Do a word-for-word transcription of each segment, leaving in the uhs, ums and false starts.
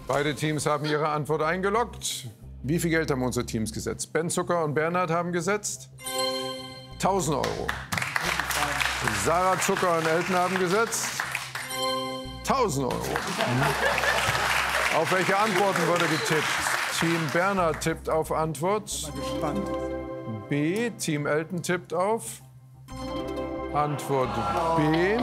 Beide Teams haben ihre Antwort eingeloggt. Wie viel Geld haben unsere Teams gesetzt? Ben Zucker und Bernhard haben gesetzt tausend Euro. Sarah Zucker und Elton haben gesetzt tausend Euro. Auf welche Antworten wurde getippt? Team Bernhard tippt auf Antwort B. Team Elton tippt auf Antwort B.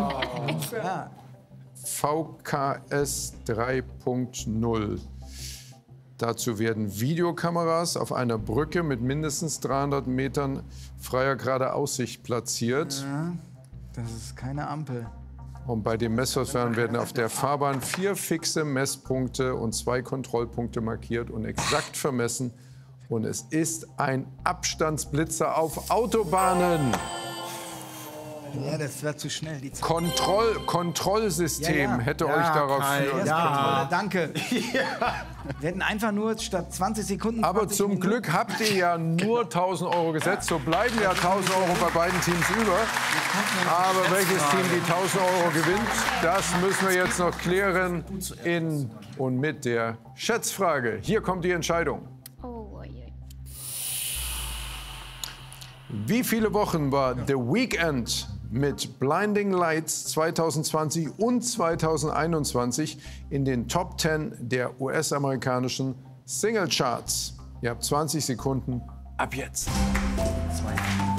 V K S drei Punkt null. Dazu werden Videokameras auf einer Brücke mit mindestens dreihundert Metern freier gerader Aussicht platziert. Ja, das ist keine Ampel. Und bei dem Messverfahren werden auf der Fahrbahn vier fixe Messpunkte und zwei Kontrollpunkte markiert und exakt vermessen. Und es ist ein Abstandsblitzer auf Autobahnen. Ja, das war zu schnell. Die Zeit. Kontroll Kontrollsystem Ja, ja. hätte Ja, euch darauf Kai, führen ja. können. Danke. Wir hätten einfach nur statt zwanzig Sekunden. Aber zwanzig zum Minuten. Glück habt ihr ja nur tausend Euro gesetzt. So bleiben ja tausend Euro bei beiden Teams über. Aber welches Team die tausend Euro gewinnt, das müssen wir jetzt noch klären in und mit der Schätzfrage. Hier kommt die Entscheidung. Wie viele Wochen war The Weeknd mit Blinding Lights zwanzig zwanzig und zwanzig einundzwanzig in den Top zehn der U S-amerikanischen Singlecharts? Ihr habt zwanzig Sekunden ab jetzt. Zwei.